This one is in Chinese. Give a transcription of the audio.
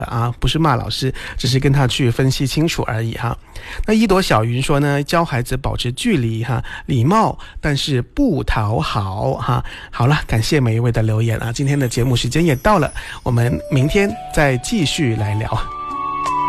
啊，不是骂老师，只是跟他去分析清楚而已哈。那一朵小云说呢，教孩子保持距离哈，礼貌但是不讨好哈。好了，感谢每一位的留言啊，今天的节目时间也到了，我们明天再继续来聊。